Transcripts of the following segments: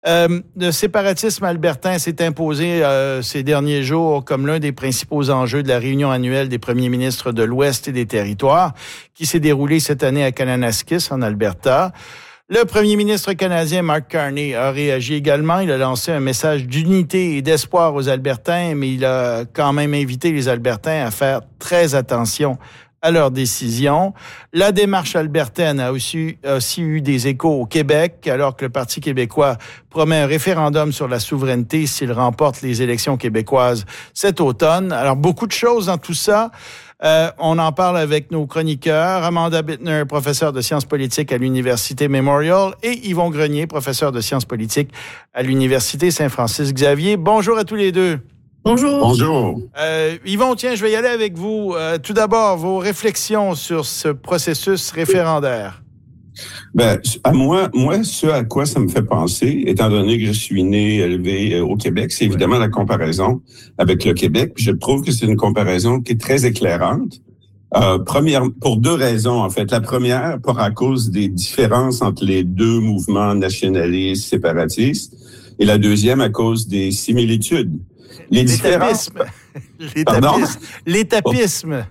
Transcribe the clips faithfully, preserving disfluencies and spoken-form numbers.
Euh, le séparatisme albertain s'est imposé euh, ces derniers jours comme l'un des principaux enjeux de la réunion annuelle des premiers ministres de l'Ouest et des Territoires qui s'est déroulée cette année à Kananaskis, en Alberta. Le premier ministre canadien Mark Carney a réagi également. Il a lancé un message d'unité et d'espoir aux Albertains, mais il a quand même invité les Albertains à faire très attention à leurs décisions. La démarche albertaine a aussi, aussi eu des échos au Québec, alors que le Parti québécois promet un référendum sur la souveraineté s'il remporte les élections québécoises cet automne. Alors, beaucoup de choses dans tout ça. Euh, on en parle avec nos chroniqueurs, Amanda Bittner, professeure de sciences politiques à l'Université Memorial, et Yvon Grenier, professeur de sciences politiques à l'Université Saint-Francis-Xavier. Bonjour à tous les deux. Bonjour. Bonjour. Euh, Yvon, tiens, je vais y aller avec vous. Euh, tout d'abord, vos réflexions sur ce processus référendaire. Ben, à moi, moi, ce à quoi ça me fait penser, étant donné que je suis né, élevé au Québec, c'est évidemment la comparaison avec le Québec. Puis je trouve que c'est une comparaison qui est très éclairante. Euh, première, pour deux raisons, en fait. La première, pour à cause des différences entre les deux mouvements nationalistes, séparatistes. Et la deuxième, à cause des similitudes. Les L'étapisme. L'étapisme. L'étapisme.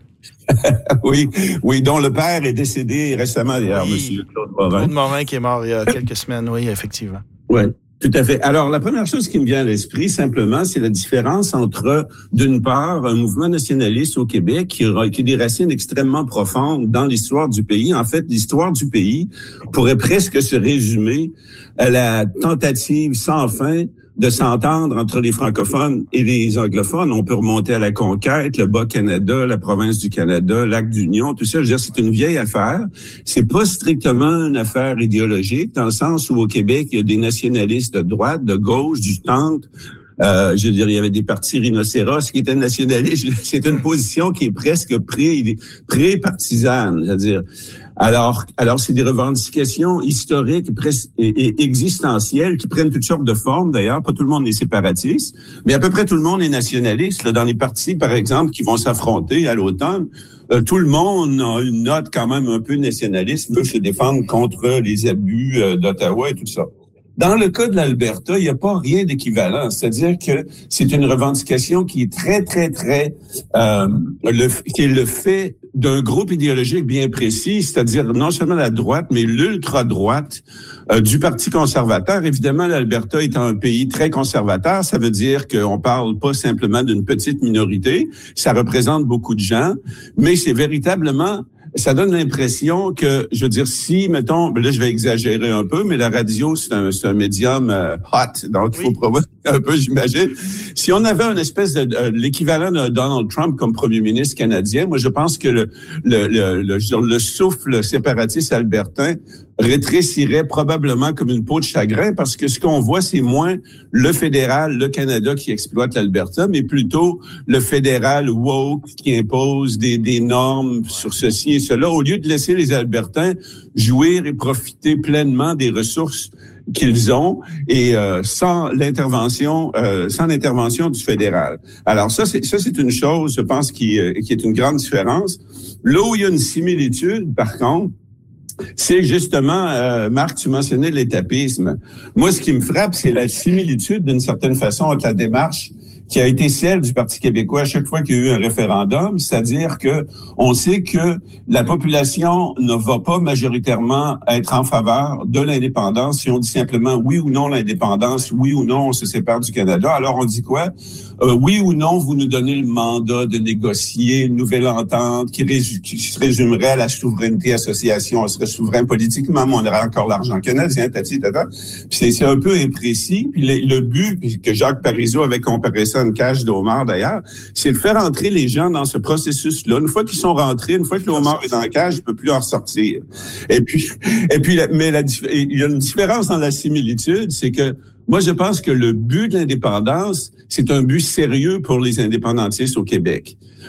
oui, oui, dont le père est décédé récemment, d'ailleurs, oui. Monsieur Claude Morin. Claude Morin qui est mort il y a quelques semaines, oui, effectivement. Oui, tout à fait. Alors, la première chose qui me vient à l'esprit, simplement, c'est la différence entre, d'une part, un mouvement nationaliste au Québec qui a, qui a des racines extrêmement profondes dans l'histoire du pays. En fait, l'histoire du pays pourrait presque se résumer à la tentative sans fin de s'entendre entre les francophones et les anglophones. On peut remonter à la Conquête, le Bas-Canada, la province du Canada, l'acte d'union, tout ça. Je veux dire, c'est une vieille affaire. C'est pas strictement une affaire idéologique, dans le sens où au Québec, il y a des nationalistes de droite, de gauche, du centre. Euh, je veux dire, il y avait des partis rhinocéros qui étaient nationalistes. C'est une position qui est presque pré, pré-partisane. C'est-à-dire, alors, alors c'est des revendications historiques et, et existentielles qui prennent toutes sortes de formes. D'ailleurs, pas tout le monde est séparatiste, mais à peu près tout le monde est nationaliste. Là, dans les partis, par exemple, qui vont s'affronter à l'automne, euh, tout le monde a une note quand même un peu nationaliste, veut se défendre contre les abus euh, d'Ottawa et tout ça. Dans le cas de l'Alberta, il n'y a pas rien d'équivalent. C'est-à-dire que c'est une revendication qui est très, très, très... Euh, le, qui est le fait d'un groupe idéologique bien précis, c'est-à-dire non seulement la droite, mais l'ultra-droite euh, du Parti conservateur. Évidemment, l'Alberta étant un pays très conservateur, ça veut dire qu'on parle pas simplement d'une petite minorité, ça représente beaucoup de gens, mais c'est véritablement... Ça donne l'impression que, je veux dire, si, mettons, là, je vais exagérer un peu, mais la radio, c'est un, c'est un médium euh, hot, donc il faut oui. provoquer un peu, j'imagine. Si on avait une espèce de, euh, l'équivalent de Donald Trump comme premier ministre canadien, moi, je pense que le, le, le, le, le, le souffle séparatiste albertain rétrécirait probablement comme une peau de chagrin, parce que ce qu'on voit, c'est moins le fédéral, le Canada qui exploite l'Alberta, mais plutôt le fédéral woke qui impose des, des normes sur ceci et cela, au lieu de laisser les Albertains jouir et profiter pleinement des ressources qu'ils ont et euh, sans l'intervention euh, sans l'intervention du fédéral. Alors ça c'est ça c'est une chose, je pense, qui euh, qui est une grande différence. Là où il y a une similitude, par contre, c'est justement, euh, Marc, tu mentionnais l'étapisme. Moi, ce qui me frappe, c'est la similitude, d'une certaine façon, entre la démarche qui a été celle du Parti québécois à chaque fois qu'il y a eu un référendum, c'est-à-dire que on sait que la population ne va pas majoritairement être en faveur de l'indépendance. Si on dit simplement oui ou non l'indépendance, oui ou non on se sépare du Canada, alors on dit quoi? Euh, oui ou non, vous nous donnez le mandat de négocier une nouvelle entente qui, résu- qui se résumerait à la souveraineté association. On serait souverain politiquement, mais on aurait encore l'argent canadien, tati, tata. Puis c'est, c'est un peu imprécis. Puis le, le but que Jacques Parizeau avait comparé ça à une cage de homard d'ailleurs, c'est de faire entrer les gens dans ce processus-là. Une fois qu'ils sont rentrés, une fois que le homard est dans la cage, il ne peut plus en ressortir. Et puis, et puis, mais la, il y a une différence dans la similitude, c'est que moi, je pense que le but de l'indépendance, c'est un but sérieux pour les indépendantistes au Québec.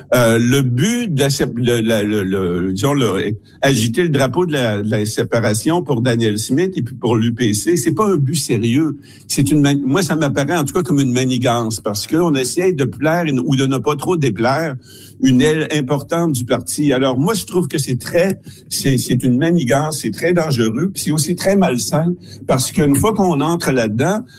Euh, le but de, la, de la, le, le, disons, le, agiter le drapeau de la, de la séparation pour Daniel Smith et puis pour l'U P C, c'est pas un but sérieux. C'est une, moi, ça m'apparaît en tout cas comme une manigance parce qu'on essaie de plaire ou de ne pas trop déplaire une aile importante du parti. Alors, moi, je trouve que c'est très, c'est, c'est une manigance, c'est très dangereux, puis c'est aussi très malsain parce qu'une fois qu'on entre là-dedans,